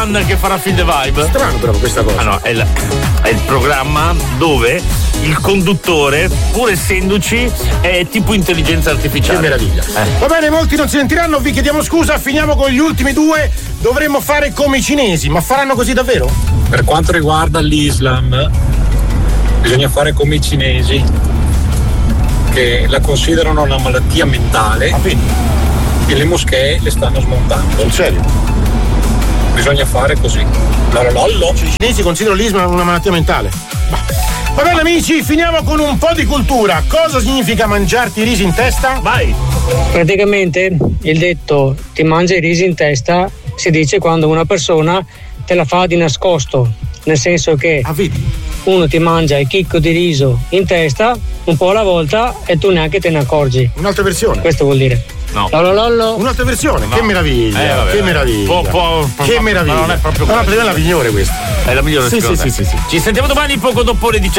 Island che farà Feel the Vibe. Strano però questa cosa. Ah no, è il programma dove il conduttore, pur essendoci, è tipo intelligenza artificiale. Che meraviglia. Va bene, molti non si sentiranno, vi chiediamo scusa, finiamo con gli ultimi due. Dovremmo fare come i cinesi, ma faranno così davvero? Per quanto riguarda l'Islam, bisogna fare come i cinesi, che la considerano una malattia mentale e le moschee le stanno smontando. In serio? Bisogna fare così. Lollo. I cinesi considerano l'Islam una malattia mentale. Va bene amici, finiamo con un po' di cultura. Cosa significa mangiarti i risi in testa? Vai! Praticamente il detto ti mangia i risi in testa si dice quando una persona te la fa di nascosto, nel senso che uno ti mangia il chicco di riso in testa un po' alla volta e tu neanche te ne accorgi. Un'altra versione. Questo vuol dire. No. Lollo. Un'altra versione, no. Che meraviglia, Vabbè, che meraviglia. Che meraviglia. Ma non è proprio per me è la migliore questa. È la migliore sì. Ci sentiamo domani poco dopo le 19.